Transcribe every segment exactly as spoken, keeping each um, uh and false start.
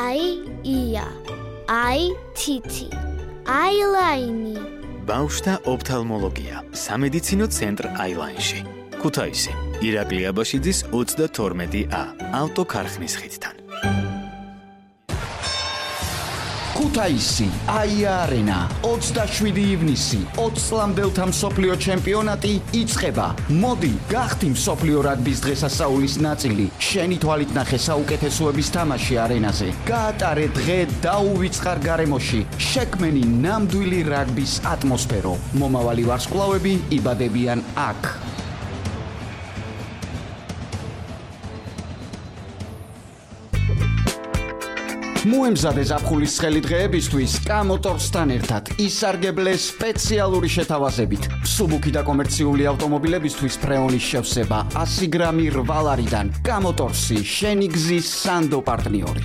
აი ია, აი თითი, აილაინი. ბავშვთა ოფთალმოლოგია, სამედიცინო ცენტრ აილაინში. ქუთაისი, ირაკლი აბაშიძის ოცდათორმეტი ა, ავტოქარხნის ხიდთან. ქუთაისი, აია არენა, ოცდაშვიდი ივნისი, ოცი წლამდელთა მსოფლიო ჩემპიონატი იწყება. მოდი, გახდი მსოფლიო რაგბის დღესასწაულის ნაწილი. შენი თვალით ნახე საუკეთესოების თამაში არენაზე. გაატარე დღე დაუვიწყარ გარემოში. შექმენი ნამდვილი რაგბის ატმოსფერო. მომავალი ვარსკვლავები იბადებიან აქ. მოემზადე ზაფხულის ცხელი დღეებისთვის კამოტორსთან ერთად ისარგებლე სპეციალური შეთავაზებით. მსუბუქი და კომერციული ავტომობილებისთვის ფრეონის შევსება ასი გრამი რვა ლარიდან. კამოტორსი, შენი გზის სანდო პარტნიორი.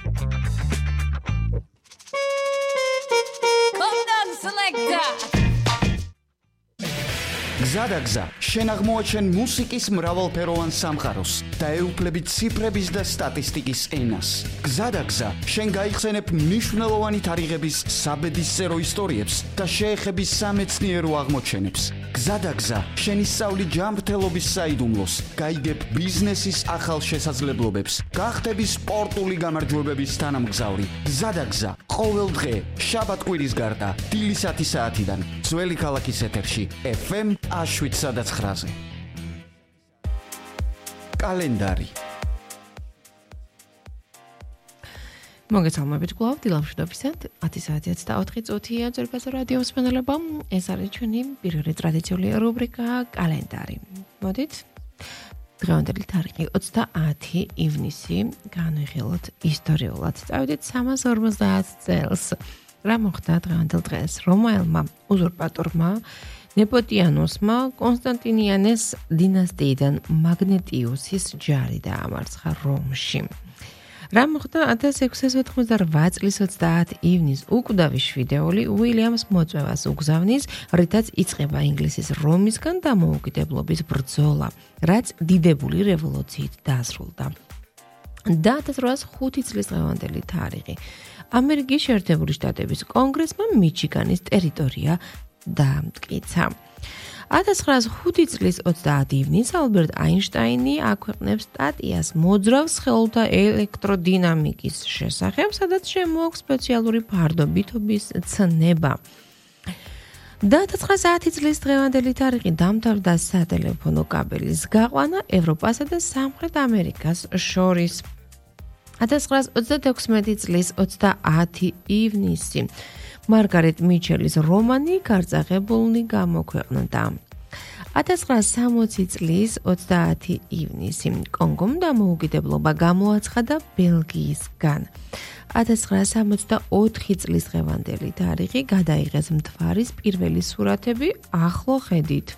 გზადაგზა, შენ აღმოაჩენ მუსიკის მრავალფეროვან სამყაროს და ეუფლები ციფრების და სტატისტიკის ენას. გზადაგზა, შენ გაიხსენებ მნიშვნელოვანი თარიღების საბედისწერო ისტორიებს და შეეხები სამეცნიერო აღმოჩენებს. გზადაგზა, შენ ისწავლი ჯანმრთელობის საიდუმლოს, გაიგებ ბიზნესის ახალ შესაძლებლობებს, გახდები სპორტული გამარჯვებების თანამგზავრი. გზადაგზა, ყოველ დღე, შაბათ-კვირის გარდა, დილის ათი საათიდან, ძველი ქალაქის ეთერში, ეფ ემ შვიდ სადაც ხრაზე. კალენდარი. მოგესალმებით კვლავ დილამშვიდობისად. ათი საათი ოცდაოთხი წუთია ძვირფასო რადიო მსმენელებო. ეს არის ჩვენი პირველი ტრადიციული რუბრიკა კალენდარი. მოდით დღევანდელი თარიღი ოცდაათი ივნისი განვიხილოთ ისტორიულად. წავიდეთ სამას ორმოცდაათ წელს. რა მოხდა დღევანდელ დღეს? რომაელმა უზურპატორმა ნეპოტიანოსმა კონსტანტინიანეს დინასტიიდან მაგნეტიუსის ჯარი დაამარცხა რომში. რა მოხდა ათას ექვსას ოთხმოცდარვა წლის ოცდაათი ივნის უკვდავი შვიდეული უილიამს მოწვევას უგზავნის, რითაც იწყება ინგლისის რომისგან დამოუკიდებლობის ბრძოლა, რაც დიდებული რევოლუციით დასრულდა. და ათას რვაას ხუთი წლის დღევანდელი თარიღი. ამერიკის შეერთებული შტატების კონგრესმა მიჩიგანის ტერიტორია დაამტკიცა. ათას ცხრაას ხუთი წლის ოცდაათი ივნისს ალბერტ აინშტაინი აქვეყნებს სტატიას მოძრავ სხეულთა ელექტროდინამიკის შესახებ, სადაც შემოაქვს სპეციალური ფარდობითობის ცნება. და ათას ცხრაას ათი წლის დღევანდელი თარიღი დამთავრდა სატელეფონო კაბელის გაყვანა ევროპასა და სამხრეთ ამერიკას შორის. ათას ცხრაას ოცდათექვსმეტი წლის ოცდაათი ივნისი მარგარეტ მიჩელის რომანი გარწაღებულნი გამოქვეყნდა. ათას ცხრაას სამოცი წლის ოცდაათი ივნისი კონგომ დამოუკიდებლობა გამოაცხადა ბელგიისგან. ათას ცხრაას სამოცდაოთხი წლის დღევანდელი თარიღი გადაიღეს მთვარის პირველი სურათები ახლო ხედით.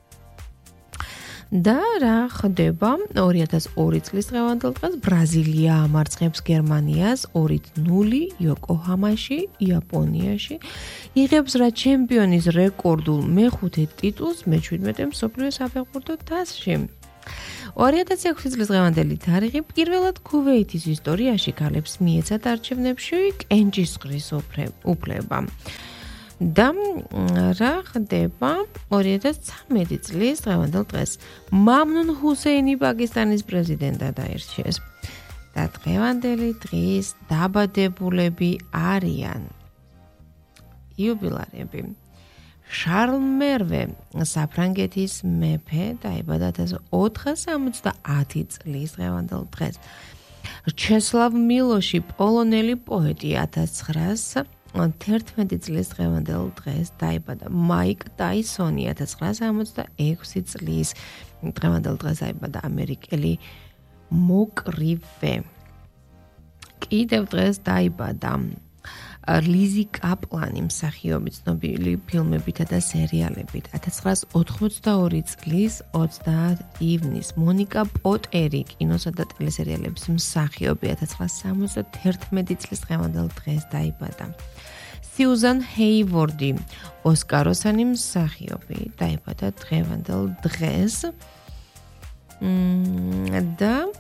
და რა ხდება ორი ათას ორი წლის დღევანდელ დღეს ბრაზილია ამარცხებს გერმანიას ორით ნული იოკოჰამაში, იაპონიაში. იღებს რა ჩემპიონის რეკორდულ მეხუთე ტიტულს მეჩვიდმეტე მსოფლიო საფეხბურთო თასში. ორი ათას ექვსი წლის დღევანდელი თარიღი პირველად ქუვეითის ისტორიაში ქალებს მიეცათ არჩევნებში კენჭისყრის უფლება. და რა ხდება ორი ათას ცხრამეტი წლის დღევანდელ დღეს მამნუნ ჰუსეინი პაკისტანის პრეზიდენტად აირჩიეს. და დღევანდელი დღის დაბადებულები არიან იუბილარები. შარლ მერვე, საფრანგეთის მეფე, დაიბადა ათას ოთხას სამოცდაათი წლის დღევანდელ დღეს. ჩესლავ მილოში, პოლონელი პოეტი, ათას ცხრაას თერთმეტი წლის დღევანდელ დღეს დაიბადა. მაიკ ტაისონი, ათას ცხრაას ორმოცდაექვსი წლის დღევანდელ დღეს დაიბადა ამერიკელი მოკრივე. კიდევ დღეს დაიბადა ლიზი კაპლანი, მსახიობი, ცნობილი ფილმებითა და სერიალებით. ათას ცხრაას ოთხმოცდაორი წლის ოცდაათი ივნისს მონიკა პოტერი, კინოსა და ტელესერიალების მსახიობი, ათას ცხრაას სამოცდათერთმეტი წლის დღევანდელ დღეს დაიბადა. სიუზან ჰეივორდი, ოსკაროსანი მსახიობი, დაიბადა დღევანდელ დღეს. და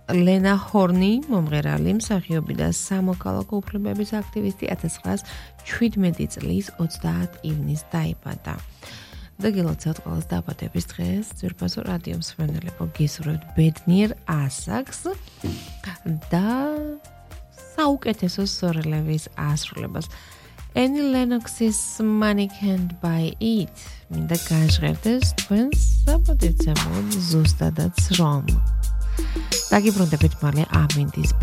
ლენა ჰორნი, მომღერალი, მსახიობი და სამოქალაქო უფლებების აქტივისტი ათას ცხრაას შვიდმეტი წლის ოცდაათ ივნისს დაიბადა. და გილოცავთ ყველას დაბადების დღეს, ძვირფასო რადიო მსმენელებო, გისურვებთ ბედნიერ ასაკს და საუკეთესო სორელების ასრულებას. Annie Lennox's Money Can't Buy It. მინდა გაჟღერდეს თქვენს საპატიცემოდ ზუსტადაც რომ. დაგიბრუნდებით მალე ამინდის